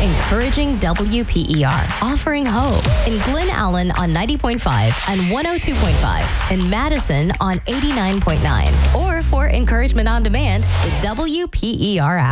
encouraging WPER, offering hope in Glen Allen on 90.5 and 102.5, in Madison on 89.9, or for encouragement on demand, the WPER app.